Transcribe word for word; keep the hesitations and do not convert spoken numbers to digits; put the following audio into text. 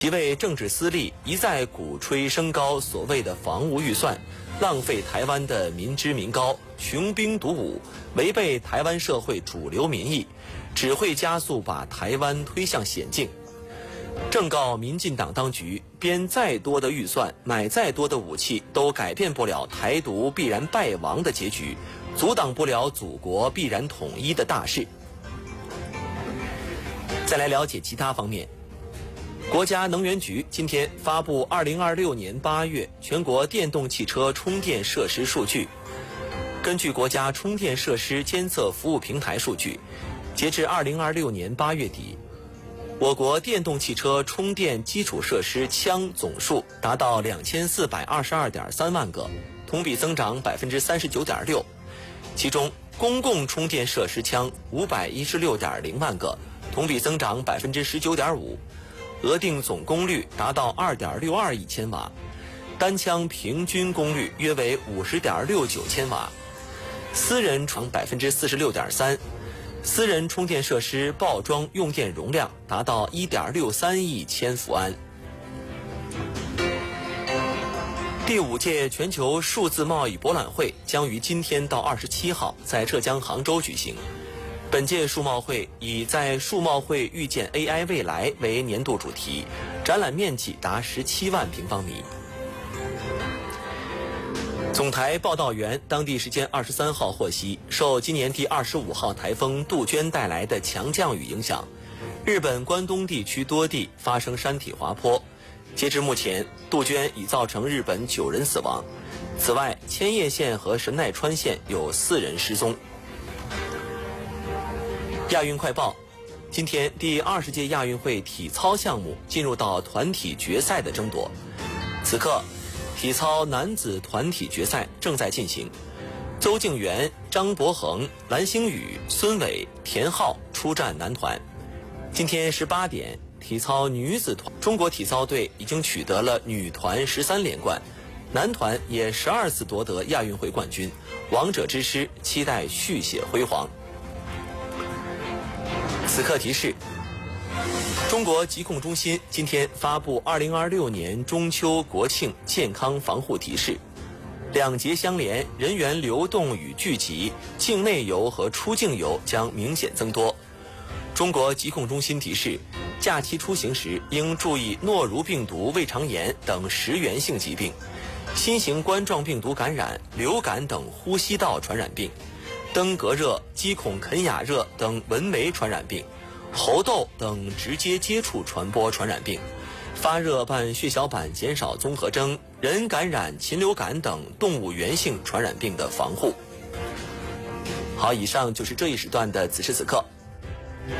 几位政治私利一再鼓吹升高所谓的防务预算，浪费台湾的民脂民膏，穷兵黩武，违背台湾社会主流民意，只会加速把台湾推向险境。正告民进党当局，编再多的预算，买再多的武器，都改变不了台独必然败亡的结局，阻挡不了祖国必然统一的大势。再来了解其他方面。国家能源局今天发布二零二六年八月全国电动汽车充电设施数据。根据国家充电设施监测服务平台数据，截至二零二六年八月底，我国电动汽车充电基础设施枪总数达到两千四百二十二点三万个，同比增长百分之三十九点六。其中，公共充电设施枪五百一十六点零万个，同比增长百分之十九点五。额定总功率达到 二点六二亿千瓦，单枪平均功率约为 五十点六九千瓦，私人充 百分之四十六点三， 私人充电设施报装用电容量达到 一点六三亿千伏安。第五届全球数字贸易博览会将于今天到二十七号在浙江杭州举行。本届数贸会以在数贸会遇见 A I 未来为年度主题，展览面积达十七万平方米。总台报道员当地时间二十三号获悉，受今年第二十五号台风杜鹃带来的强降雨影响，日本关东地区多地发生山体滑坡。截至目前，杜鹃已造成日本九人死亡。此外，千叶县和神奈川县有四人失踪。亚运快报，今天第二十届亚运会体操项目进入到团体决赛的争夺。此刻，体操男子团体决赛正在进行，邹敬园、张博恒、蓝星宇、孙伟、田浩出战男团。今天十八点，体操女子团，中国体操队已经取得了女团十三连冠，男团也十二次夺得亚运会冠军，王者之师期待续写辉煌。此刻提示：中国疾控中心今天发布二零二六年中秋国庆健康防护提示，两节相连，人员流动与聚集，境内游和出境游将明显增多。中国疾控中心提示，假期出行时应注意诺如病毒胃肠炎等食源性疾病、新型冠状病毒感染、流感等呼吸道传染病、登革热、鸡孔肯雅热等蚊媒传染病、猴痘等直接接触传播传染病、发热伴血小板减少综合征、人感染禽流感等动物源性传染病的防护。好，以上就是这一时段的此时此刻。